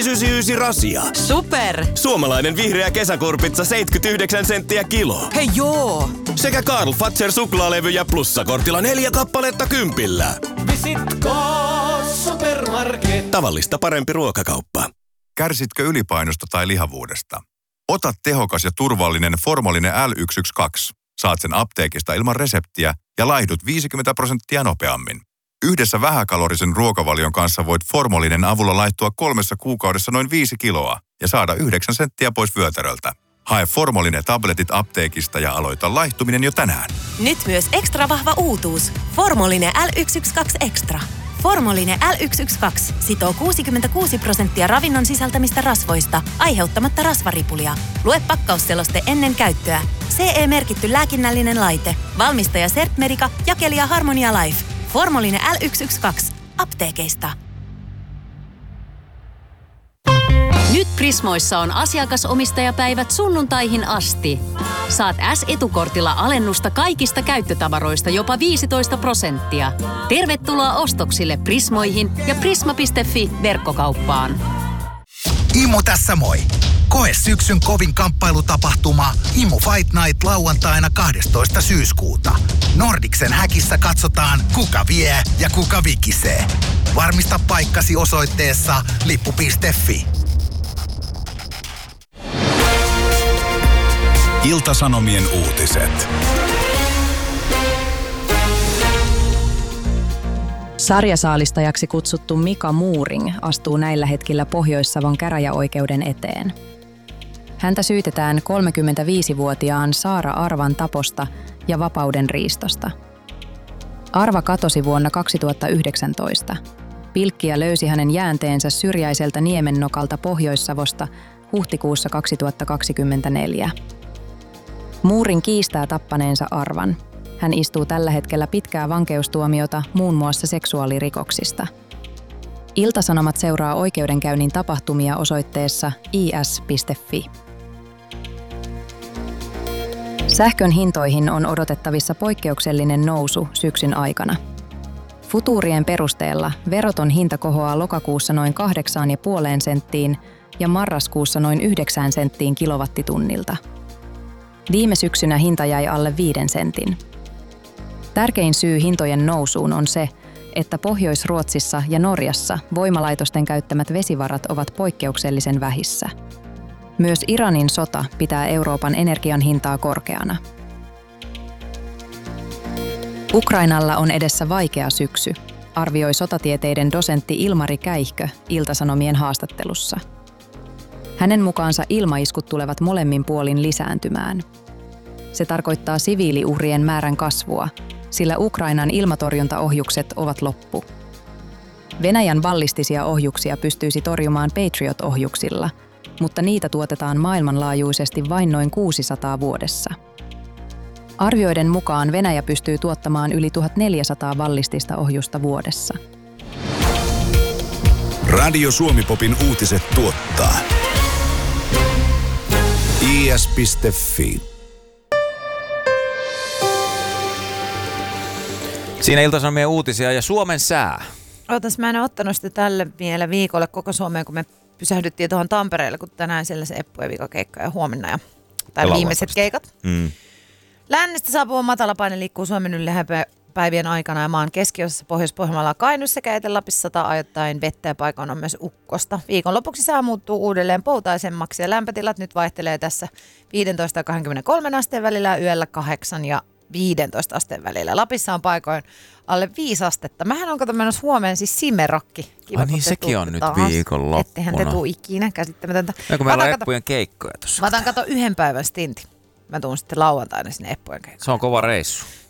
599 rasia. Super! Suomalainen vihreä kesäkorpitsa 79 senttiä kilo. Hei joo! Sekä Karl Fazer suklaalevyjä plussakortilla 4 kappaletta kympillä. Visitko Supermarket? Tavallista parempi ruokakauppa. Kärsitkö ylipainosta tai lihavuudesta? Ota tehokas ja turvallinen Formolinen L112. Saat sen apteekista ilman reseptiä ja laihdut 50% nopeammin. Yhdessä vähäkalorisen ruokavalion kanssa voit Formolinen avulla laihtua 3 kuukaudessa noin 5 kiloa ja saada 9 senttiä pois vyötäröltä. Hae Formolinen tabletit apteekista ja aloita laihtuminen jo tänään. Nyt myös ekstra vahva uutuus. Formolinen L112 Extra. Formolinen L112 sitoo 66% ravinnon sisältämistä rasvoista, aiheuttamatta rasvaripulia. Lue pakkausseloste ennen käyttöä. CE-merkitty lääkinnällinen laite. Valmistaja Certmedica, jakelija Harmonia Life. Formolinen L112. Apteekeista. Nyt Prismoissa on asiakasomistajapäivät sunnuntaihin asti. Saat S-etukortilla alennusta kaikista käyttötavaroista jopa 15%. Tervetuloa ostoksille Prismoihin ja prisma.fi-verkkokauppaan. Imu tässä moi! Koe syksyn kovin kamppailutapahtuma Imu Fight Night lauantaina 12. syyskuuta. Nordiksen häkissä katsotaan, kuka vie ja kuka vikisee. Varmista paikkasi osoitteessa lippu.fi. Ilta-Sanomien uutiset. Sarjasaalistajaksi kutsuttu Mika Muuring astuu näillä hetkillä Pohjois-Savon käräjäoikeuden eteen. Häntä syytetään 35-vuotiaan Saara Arvan taposta ja vapauden riistosta. Arva katosi vuonna 2019. Pilkkiä löysi hänen jäänteensä syrjäiseltä Niemennokalta Pohjois-Savosta huhtikuussa 2024. Muuring kiistää tappaneensa Arvan. Hän istuu tällä hetkellä pitkää vankeustuomiota muun muassa seksuaalirikoksista. Ilta-Sanomat seuraa oikeudenkäynnin tapahtumia osoitteessa is.fi. Sähkön hintoihin on odotettavissa poikkeuksellinen nousu syksyn aikana. Futuurien perusteella veroton hinta kohoaa lokakuussa noin 8,5 senttiin ja marraskuussa noin 9 senttiin kilowattitunnilta. Viime syksynä hinta jäi alle 5 sentin. Tärkein syy hintojen nousuun on se, että Pohjois-Ruotsissa ja Norjassa voimalaitosten käyttämät vesivarat ovat poikkeuksellisen vähissä. Myös Iranin sota pitää Euroopan energian hintaa korkeana. Ukrainalla on edessä vaikea syksy, arvioi sotatieteiden dosentti Ilmari Käihkö Ilta-Sanomien haastattelussa. Hänen mukaansa ilmaiskut tulevat molemmin puolin lisääntymään. Se tarkoittaa siviiliuhrien määrän kasvua, sillä Ukrainan ilmatorjuntaohjukset ovat loppu. Venäjän ballistisia ohjuksia pystyisi torjumaan Patriot-ohjuksilla, mutta niitä tuotetaan maailmanlaajuisesti vain noin 600 vuodessa. Arvioiden mukaan Venäjä pystyy tuottamaan yli 1400 ballistista ohjusta vuodessa. Radio Suomi-popin uutiset tuottaa is.fi. Siinä Ilta-Sanomien uutisia ja Suomen sää. Ootas, mä en ole ottanut sitä tälle vielä viikolle koko Suomeen, kun me pysähdyttiin tuohon Tampereelle, kun tänään siellä se Eppu ja Vika-keikka ja huomenna tai viimeiset keikat. Lännestä saapuva matalapaine liikkuu Suomen yli päivien aikana ja maan keskiosassa Pohjois-Pohjanmaalla Kainuussa sekä Etelä-Lapissa sataa ajoittain vettä ja paikoin on myös ukkosta. Viikonlopuksi sää muuttuu uudelleen poutaisemmaksi ja lämpötilat nyt vaihtelee tässä 15 ja 23 asteen välillä ja yöllä 8 ja 15 asteen välillä. Lapissa on paikoin alle 5 astetta. Mähän on kato menossa huomenna siis Simerokki. Kiva, niin sekin on nyt viikonloppuna. Ettehän te tuu ikinä, käsittämätöntä. Ja kun meillä on Eppujen keikkoja tuossa. Mä otan kato 1 päivän stinti. Mä tuun sitten lauantaina sinne Eppujen keikkoon. Se on kova reissu.